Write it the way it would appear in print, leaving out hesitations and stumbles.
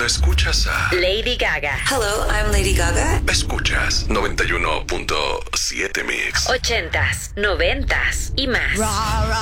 Cuando escuchas a Lady Gaga. Hello, I'm Lady Gaga. Escuchas 91.7 Mix. 80s, 90s y más.